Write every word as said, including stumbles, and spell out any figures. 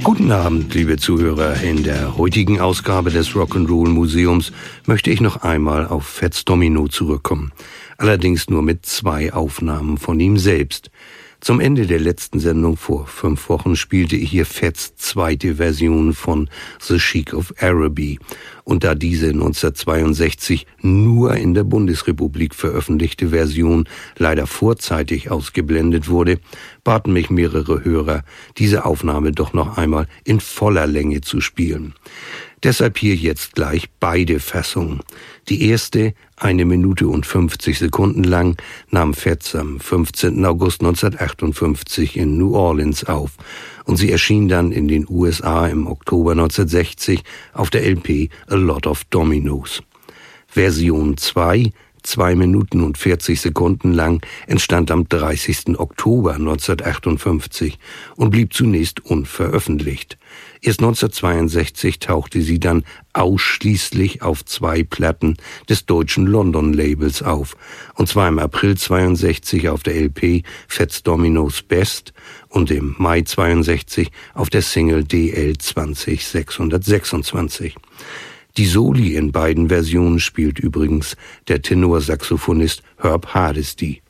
Guten Abend, liebe Zuhörer. In der heutigen Ausgabe des Rock'n'Roll Museums möchte ich noch einmal auf Fats Domino zurückkommen. Allerdings nur mit zwei Aufnahmen von ihm selbst. Zum Ende der letzten Sendung vor fünf Wochen spielte ich hier Fats zweite Version von The Sheik of Araby. Und da diese neunzehnhundertzweiundsechzig nur in der Bundesrepublik veröffentlichte Version leider vorzeitig ausgeblendet wurde, baten mich mehrere Hörer, diese Aufnahme doch noch einmal in voller Länge zu spielen. Deshalb hier jetzt gleich beide Fassungen. Die erste, eine Minute und fünfzig Sekunden lang, nahm Fats am fünfzehnten August neunzehnhundertachtundfünfzig in New Orleans auf und sie erschien dann in den U S A im Oktober neunzehnhundertsechzig auf der L P A Lot of Dominoes. Version zwei, zwei Minuten und vierzig Sekunden lang, entstand am dreißigsten Oktober neunzehnhundertachtundfünfzig und blieb zunächst unveröffentlicht. Erst neunzehnhundertzweiundsechzig tauchte sie dann ausschließlich auf zwei Platten des deutschen London-Labels auf, und zwar im April zweiundsechzig auf der L P Fats Domino's Best und im Mai zweiundsechzig auf der Single D L zwanzig sechshundertsechsundzwanzig. Die Soli in beiden Versionen spielt übrigens der Tenorsaxophonist Herb Hardesty.